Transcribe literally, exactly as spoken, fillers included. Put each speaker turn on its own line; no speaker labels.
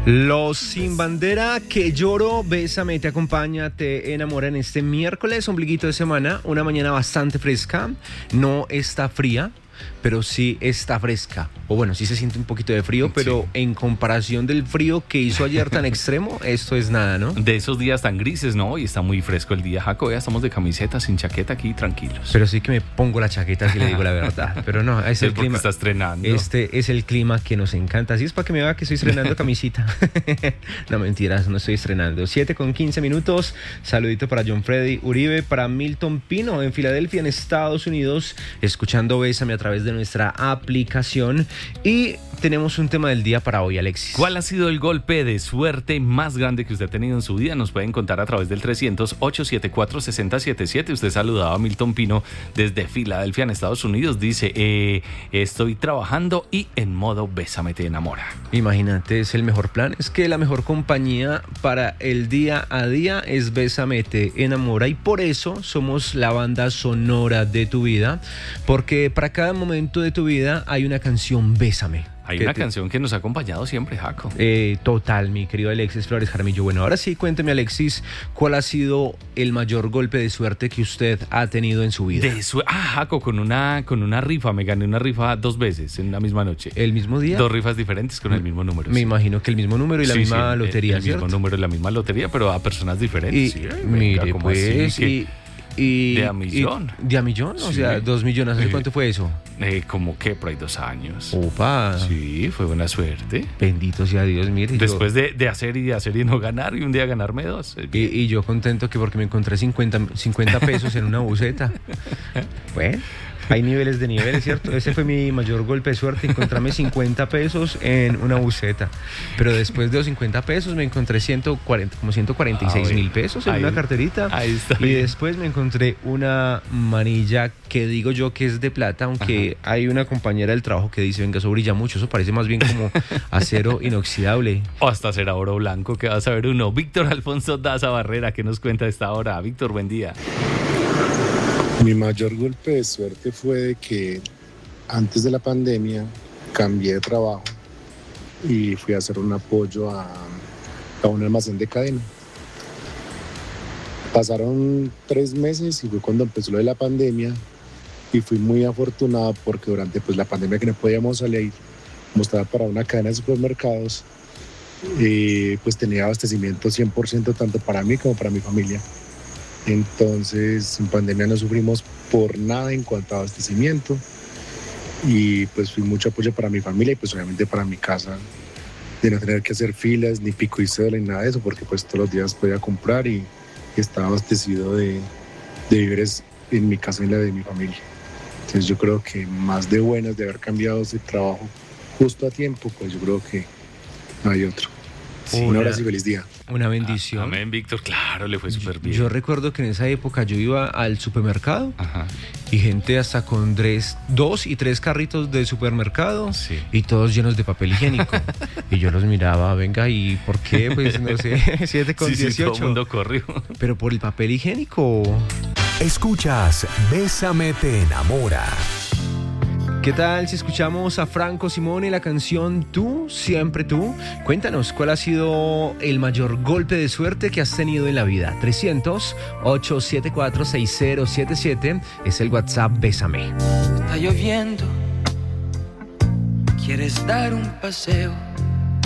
Los Sin Bandera, Que Lloro, Bésame, te acompaña, te enamora en este miércoles, ombliguito de semana, una mañana bastante fresca, no está fría, pero sí está fresca. O bueno, sí se siente un poquito de frío, pero sí, en comparación del frío que hizo ayer tan extremo, esto es nada, ¿no?
De esos días tan grises, ¿no? Y está muy fresco el día, Jaco. Ya estamos de camiseta, sin chaqueta aquí, tranquilos.
Pero sí que me pongo la chaqueta, si le digo la verdad. Pero no, es el clima.
Está estrenando.
Este es el clima que nos encanta. Así es para que me vea que estoy estrenando camisita. No, mentiras, no estoy estrenando. siete con quince minutos. Saludito para John Freddy Uribe, para Milton Pino en Filadelfia, en Estados Unidos, escuchando Bésame a través de nuestra aplicación. Y tenemos un tema del día para hoy, Alexis.
¿Cuál ha sido el golpe de suerte más grande que usted ha tenido en su vida? Nos pueden contar a través del trescientos, ochocientos setenta y cuatro, sesenta setenta y siete. Usted saludaba a Milton Pino desde Filadelfia, en Estados Unidos. Dice, eh, estoy trabajando y en modo Bésame te enamora.
Imagínate, es el mejor plan. Es que la mejor compañía para el día a día es Bésame te enamora. Y por eso somos la banda sonora de tu vida. Porque para cada momento de tu vida hay una canción Bésame.
Hay una te... canción que nos ha acompañado siempre, Jaco.
Eh, total, mi querido Alexis Flores Jaramillo. Bueno, ahora sí, cuénteme, Alexis, ¿cuál ha sido el mayor golpe de suerte que usted ha tenido en su vida?
De su... Ah, Jaco, con una, con una rifa. Me gané una rifa dos veces en la misma noche.
¿El mismo día?
Dos rifas diferentes con el mismo número.
Me
sí.
imagino que el mismo número y la sí, misma
sí,
lotería,
el, el mismo número y la misma lotería, pero a personas diferentes.
Y,
sí,
mire, venga, pues...
así,
y... Y,
de a millón.
Y, ¿De a millón? O
sí.
sea, dos millones. ¿Hace eh, cuánto fue eso?
Eh, como que por ahí dos años.
Opa.
Sí, fue buena suerte.
Bendito sea Dios, mire.
Después
yo,
de, de hacer y de hacer y no ganar, y un día ganarme dos.
Y, y yo contento que porque me encontré cincuenta, cincuenta pesos en una buceta. Bueno. Hay niveles de niveles, ¿cierto? Ese fue mi mayor golpe de suerte, encontrarme cincuenta pesos en una buceta. Pero después de los cincuenta pesos me encontré ciento cuarenta, como ciento cuarenta y seis ah, mil pesos en ahí, una carterita.
Ahí está
y
bien.
Después me encontré una manilla que digo yo que es de plata, aunque ajá, hay una compañera del trabajo que dice, venga, eso brilla mucho, eso parece más bien como acero inoxidable.
O hasta será oro blanco, que vas a ver uno. Víctor Alfonso Daza Barrera, que nos cuenta a esta hora. Víctor, buen día.
Mi mayor golpe de suerte fue de que antes de la pandemia cambié de trabajo y fui a hacer un apoyo a, a un almacén de cadena. Pasaron tres meses y fue cuando empezó lo de la pandemia y fui muy afortunado porque durante pues, la pandemia que no podíamos salir, como estaba para una cadena de supermercados, eh, pues tenía abastecimiento cien por ciento tanto para mí como para mi familia. Entonces, en pandemia no sufrimos por nada en cuanto a abastecimiento y pues fui mucho apoyo para mi familia y pues obviamente para mi casa, de no tener que hacer filas, ni pico y cédula, ni nada de eso, porque pues todos los días podía comprar y, y estaba abastecido de, de víveres en mi casa y la de mi familia. Entonces yo creo que más de buenas de haber cambiado ese trabajo justo a tiempo, pues yo creo que no hay otro. Sí, un abrazo y feliz día.
Una bendición.
Ah, amén, Víctor. Claro, le fue súper bien.
Yo recuerdo que en esa época yo iba al supermercado ajá, y gente hasta con tres, dos y tres carritos de supermercado sí, y todos llenos de papel higiénico. Y yo los miraba, venga, ¿y por qué? Pues no sé, siete con dieciocho.
Sí, todo el mundo corrió.
Pero por el papel higiénico.
Escuchas Bésame te enamora.
¿Qué tal si escuchamos a Franco Simone y la canción Tú, siempre tú? Cuéntanos, ¿cuál ha sido el mayor golpe de suerte que has tenido en la vida? trescientos, ochocientos setenta y cuatro, sesenta setenta y siete es el WhatsApp Bésame.
Está lloviendo, quieres dar un paseo,